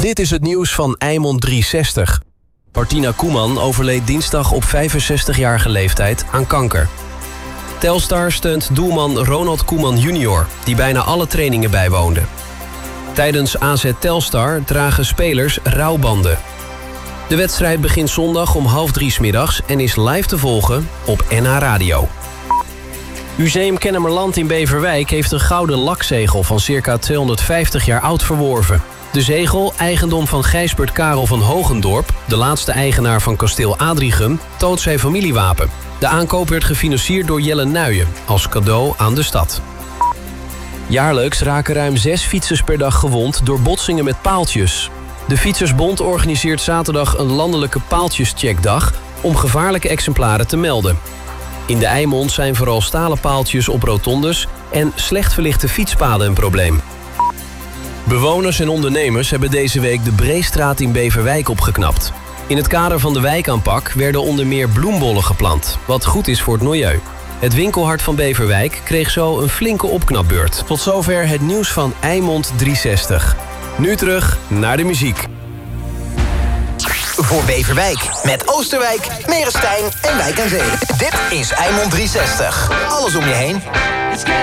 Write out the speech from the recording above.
Dit is het nieuws van Eimond 360. Martina Koeman overleed dinsdag op 65-jarige leeftijd aan kanker. Telstar steunt doelman Ronald Koeman jr., die bijna alle trainingen bijwoonde. Tijdens AZ Telstar dragen spelers rouwbanden. De wedstrijd begint zondag om 2:30 's middags en is live te volgen op NH Radio. Museum Kennemerland in Beverwijk heeft een gouden lakzegel van circa 250 jaar oud verworven. De zegel, eigendom van Gijsbert Karel van Hogendorp, de laatste eigenaar van kasteel Adrichem, toont zijn familiewapen. De aankoop werd gefinancierd door Jelle Nuijen als cadeau aan de stad. Jaarlijks raken ruim 6 fietsers per dag gewond door botsingen met paaltjes. De Fietsersbond organiseert zaterdag een landelijke paaltjescheckdag om gevaarlijke exemplaren te melden. In de Eimond zijn vooral stalen paaltjes op rotondes en slecht verlichte fietspaden een probleem. Bewoners en ondernemers hebben deze week de Breestraat in Beverwijk opgeknapt. In het kader van de wijkaanpak werden onder meer bloembollen geplant, wat goed is voor het milieu. Het winkelhart van Beverwijk kreeg zo een flinke opknapbeurt. Tot zover het nieuws van Eimond 360. Nu terug naar de muziek. Voor Beverwijk met Oosterwijk, Merestein en Wijk aan Zee. Dit is Eimond 360. Alles om je heen.